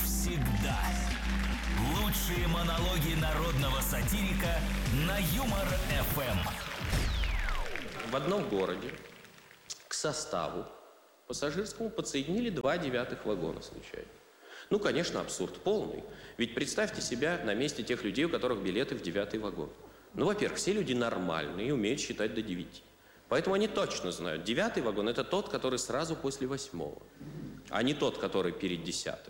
всегда. Лучшие монологи народного сатирика на Юмор-ФМ. В одном городе к составу пассажирскому подсоединили 2 девятых вагона случайно. Ну, конечно, абсурд полный. Ведь представьте себя на месте тех людей, у которых билеты в 9-й вагон. Ну, во-первых, все люди нормальные и умеют считать до 9. Поэтому они точно знают, 9-й вагон – это тот, который сразу после 8-го, а не тот, который перед 10-м.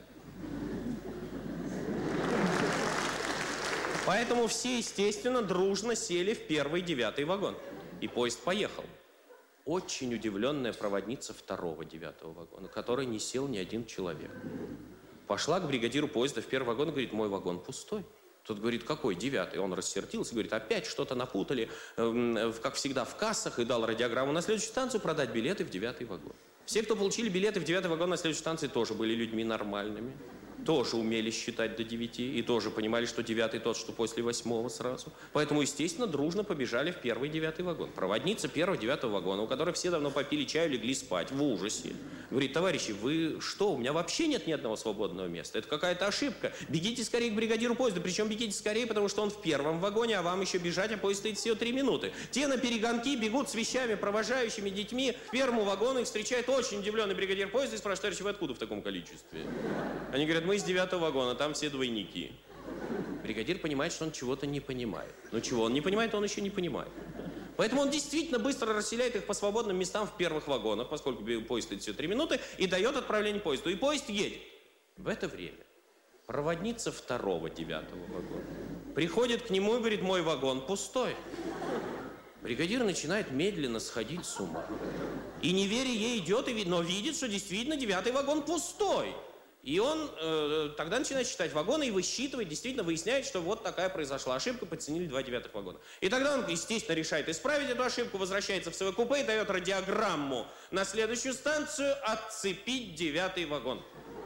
Поэтому все, естественно, дружно сели в первый 9-й вагон. И поезд поехал. Очень удивленная проводница 2-го 9-го вагона, в который не сел ни один человек. Пошла к бригадиру поезда в первый вагон и говорит: мой вагон пустой. Тот говорит: какой 9-й? Он рассердился, говорит: опять что-то напутали, как всегда, в кассах, и дал радиограмму на следующую станцию продать билеты в 9-й вагон. Все, кто получили билеты в 9-й вагон на следующей станции, тоже были людьми нормальными. Тоже умели считать до 9 и тоже понимали, что 9-й тот, что после 8-го сразу. Поэтому, естественно, дружно побежали в первый 9-й вагон. Проводница первого 9-го вагона, у которой все давно попили чаю, легли спать в ужасе. Говорит: товарищи, вы что, у меня вообще нет ни одного свободного места. Это какая-то ошибка. Бегите скорее к бригадиру поезда. Причем бегите скорее, потому что он в первом вагоне, а вам еще бежать, а поезд стоит всего 3 минуты. Те на перегонки бегут с вещами, провожающими детьми к первому вагону. Их встречает очень удивленный бригадир поезда и спрашивает: товарищи, вы откуда в таком количестве? Они говорят: мы из 9-го вагона, там все двойники. Бригадир понимает, что он чего-то не понимает. Но чего он не понимает, он еще не понимает. Поэтому он действительно быстро расселяет их по свободным местам в первых вагонах, поскольку поезд стоит всего 3 минуты, и дает отправление поезду. И поезд едет. В это время проводница 2-го 9-го вагона приходит к нему и говорит: мой вагон пустой. Бригадир начинает медленно сходить с ума. И не веря ей идет, но видит, что действительно 9-й вагон пустой. И он тогда начинает считать вагоны и высчитывает, действительно выясняет, что вот такая произошла ошибка, подценили 2 девятых вагона. И тогда он, естественно, решает исправить эту ошибку, возвращается в свое купе и дает радиограмму на следующую станцию отцепить 9-й вагон.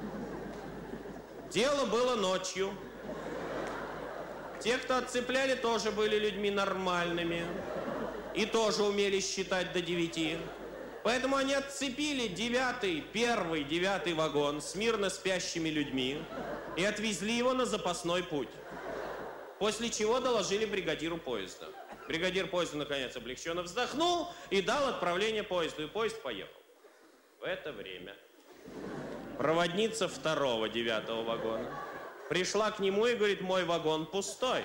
Дело было ночью. Те, кто отцепляли, тоже были людьми нормальными и тоже умели считать до 9. Поэтому они отцепили 9-й, первый 9-й вагон с мирно спящими людьми и отвезли его на запасной путь. После чего доложили бригадиру поезда. Бригадир поезда, наконец, облегченно вздохнул и дал отправление поезду, и поезд поехал. В это время проводница 2-го 9-го вагона пришла к нему и говорит: мой вагон пустой.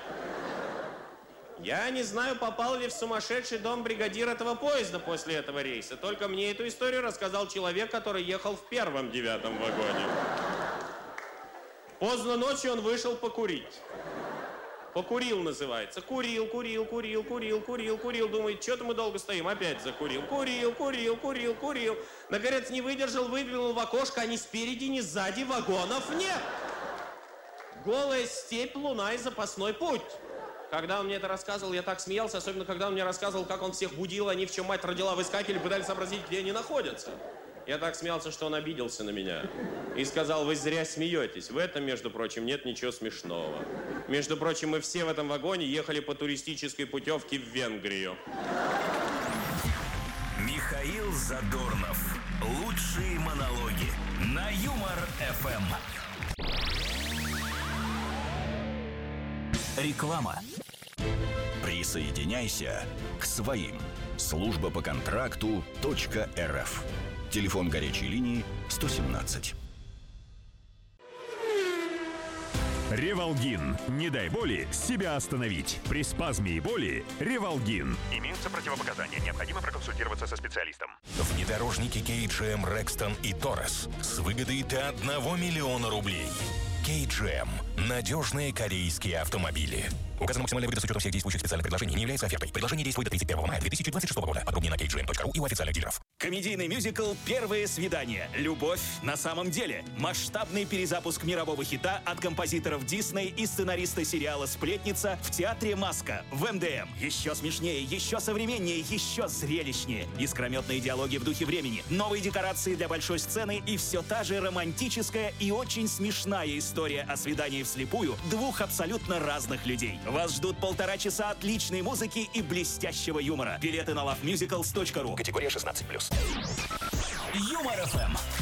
Я не знаю, попал ли в сумасшедший дом бригадир этого поезда после этого рейса. Только мне эту историю рассказал человек, который ехал в первом 9-м вагоне. Поздно ночью он вышел покурить. Покурил, называется. Курил. Думает, что-то мы долго стоим. Опять закурил. Курил. Наконец не выдержал, выглянул в окошко, а ни спереди, ни сзади вагонов нет. Голая степь, луна и запасной путь. Когда он мне это рассказывал, я так смеялся, особенно когда он мне рассказывал, как он всех будил, они в чем мать родила, выскакивали, пытались сообразить, где они находятся. Я так смеялся, что он обиделся на меня. И сказал: вы зря смеетесь. В этом, между прочим, нет ничего смешного. Между прочим, мы все в этом вагоне ехали по туристической путевке в Венгрию. Михаил Задорнов. Лучшие монологи на Юмор-ФМ. Реклама. Присоединяйся к своим. Служба по контракту .рф. Телефон горячей линии 117. Ревалгин. Не дай боли себя остановить. При спазме и боли Ревалгин. Имеются противопоказания. Необходимо проконсультироваться со специалистом. Внедорожники KGM Rexton и Taurus с выгодой до 1 миллиона рублей. KGM. Надежные корейские автомобили. Указано максимальная выгода с учетом всех действующих специальных предложений не является офертой. Предложение действует до 31 мая 2026 года. Подробнее на kgm.ru и у официальных дилеров. Комедийный мюзикл «Первое свидание. Любовь на самом деле». Масштабный перезапуск мирового хита от композиторов Дисней и сценариста сериала «Сплетница» в театре «Маска» в МДМ. Еще смешнее, еще современнее, еще зрелищнее. Искрометные диалоги в духе времени, новые декорации для большой сцены и все та же романтическая и очень смешная история о свидании вслепую двух абсолютно разных людей. Вас ждут 1,5 часа отличной музыки и блестящего юмора. Билеты на lovemusicals.ru. Категория 16+. Юмор-ФМ.